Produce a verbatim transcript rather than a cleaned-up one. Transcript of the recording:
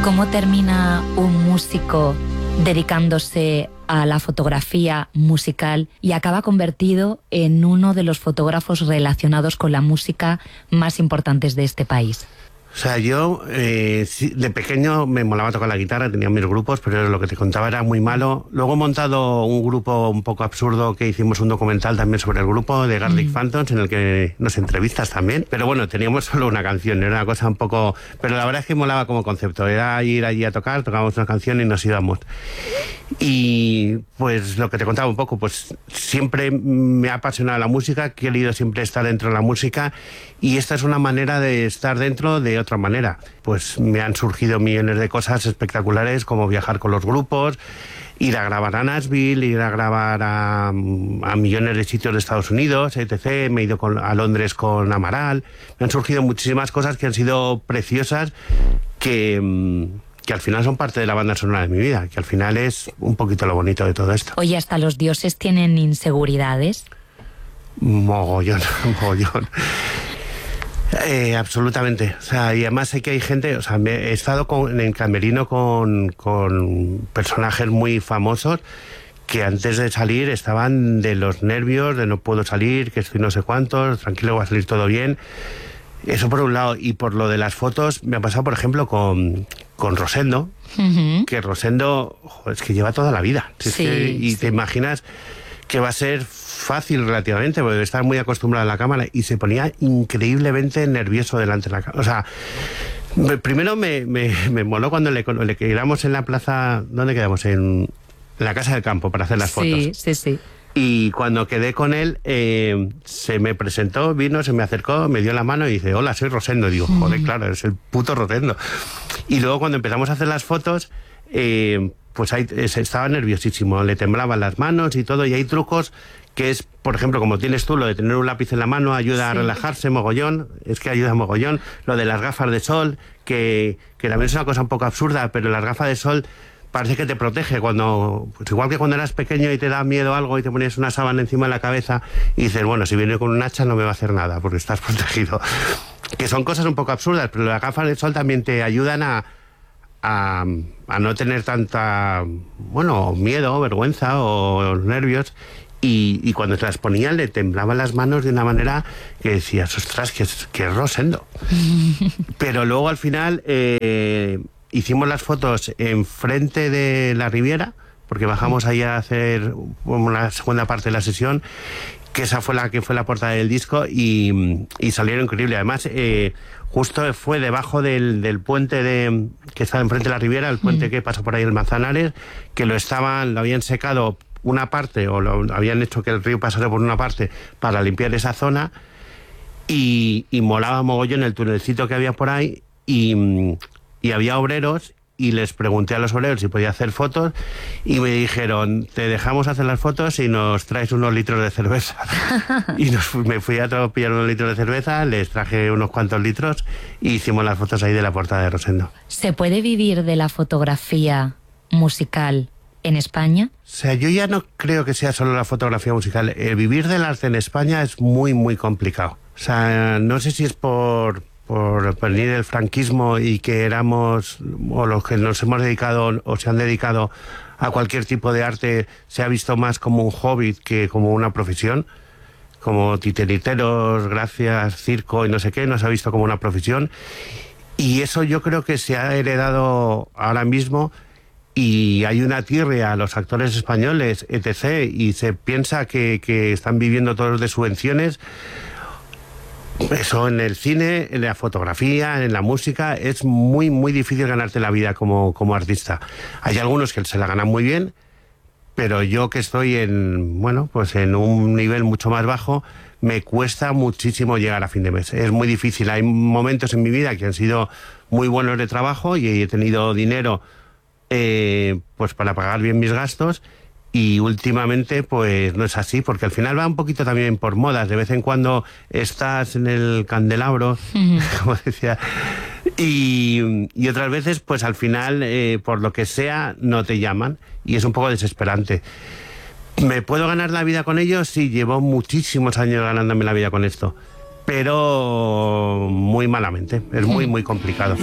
¿Cómo termina un músico dedicándose a la fotografía musical y acaba convertido en uno de los fotógrafos relacionados con la música más importantes de este país? O sea, yo eh, de pequeño me molaba tocar la guitarra, tenía mis grupos, pero lo que te contaba era muy malo. Luego he montado un grupo un poco absurdo que hicimos un documental también sobre el grupo de Garlic mm. Phantoms, en el que nos entrevistas también. Pero bueno, teníamos solo una canción, era una cosa un poco... Pero la verdad es que molaba como concepto, era ir allí a tocar, tocábamos una canción y nos íbamos. Y pues lo que te contaba un poco, pues siempre me ha apasionado la música, he querido siempre estar dentro de la música, y esta es una manera de estar dentro de otra manera. Pues me han surgido millones de cosas espectaculares, como viajar con los grupos, ir a grabar a Nashville, ir a grabar a, a millones de sitios de Estados Unidos, etcétera. Me he ido con, a Londres con Amaral. Me han surgido muchísimas cosas que han sido preciosas, que... que al final son parte de la banda sonora de mi vida, que al final es un poquito lo bonito de todo esto. Oye, ¿hasta los dioses tienen inseguridades? Mogollón, mogollón. Eh, absolutamente. O sea, y además sé que hay gente, o sea, me, he estado con, en camerino con, con personajes muy famosos que antes de salir estaban de los nervios, de no puedo salir, que estoy no sé cuántos, tranquilo, va a salir todo bien. Eso por un lado. Y por lo de las fotos, me ha pasado, por ejemplo, con, con Rosendo, uh-huh. que Rosendo, joder, es que lleva toda la vida. Sí, es que, y sí. Te imaginas que va a ser fácil relativamente, porque debe estar muy acostumbrado a la cámara, y se ponía increíblemente nervioso delante de la cámara. O sea, primero me, me, me moló cuando le, le quedamos en la plaza, ¿dónde quedamos? En la Casa del Campo para hacer las sí, fotos. Sí, sí, sí. Y cuando quedé con él, eh, se me presentó, vino, se me acercó, me dio la mano y dice, hola, soy Rosendo. Y digo, joder, claro, eres el puto Rosendo. Y luego cuando empezamos a hacer las fotos, eh, pues ahí estaba nerviosísimo, le temblaban las manos y todo, y hay trucos que es, por ejemplo, como tienes tú, lo de tener un lápiz en la mano ayuda sí. a relajarse mogollón, es que ayuda mogollón. Lo de las gafas de sol, que, que también es una cosa un poco absurda, pero las gafas de sol parece que te protege cuando, pues igual que cuando eras pequeño y te da miedo algo y te ponías una sábana encima de la cabeza y dices, bueno, si viene con un hacha no me va a hacer nada porque estás protegido. Que son cosas un poco absurdas, pero las gafas de sol también te ayudan a, a, a no tener tanta, bueno, miedo, vergüenza o nervios. Y, y cuando te las ponían le temblaban las manos de una manera que decías, ostras, que es, que es Rosendo. Pero luego al final... Eh, hicimos las fotos enfrente de la Riviera, porque bajamos ahí a hacer una segunda parte de la sesión, que esa fue la que fue la portada del disco, y, y salieron increíble. Además, eh, justo fue debajo del, del puente de, que estaba enfrente de la Riviera, el puente mm. que pasa por ahí el Manzanares, que lo estaban, lo habían secado una parte, o lo habían hecho que el río pasara por una parte para limpiar esa zona, y, y molaba mogollón el tunelcito que había por ahí, y... y había obreros, y les pregunté a los obreros si podía hacer fotos, y me dijeron, te dejamos hacer las fotos y nos traes unos litros de cerveza. Y nos, me fui a pillar unos litros de cerveza, les traje unos cuantos litros, y hicimos las fotos ahí de la portada de Rosendo. ¿Se puede vivir de la fotografía musical en España? O sea, yo ya no creo que sea solo la fotografía musical. El vivir del arte en España es muy, muy complicado. O sea, no sé si es por... por venir del franquismo y que éramos, o los que nos hemos dedicado o se han dedicado a cualquier tipo de arte, se ha visto más como un hobby que como una profesión, como titiriteros, gracias, circo y no sé qué, nos ha visto como una profesión, y eso yo creo que se ha heredado ahora mismo, y hay una tirria a los actores españoles, etcétera, y se piensa que, que están viviendo todos de subvenciones. Eso en el cine, en la fotografía, en la música, es muy, muy difícil ganarte la vida como, como artista. Hay algunos que se la ganan muy bien, pero yo que estoy en, bueno, pues en un nivel mucho más bajo, me cuesta muchísimo llegar a fin de mes. Es muy difícil. Hay momentos en mi vida que han sido muy buenos de trabajo y he tenido dinero eh, pues para pagar bien mis gastos. Y últimamente pues no es así, porque al final va un poquito también por modas. De vez en cuando estás en el candelabro, uh-huh. como decía, y, y otras veces pues al final, eh, por lo que sea, no te llaman, y es un poco desesperante. ¿Me puedo ganar la vida con ello? Sí, llevo muchísimos años ganándome la vida con esto, pero muy malamente, es muy, muy complicado.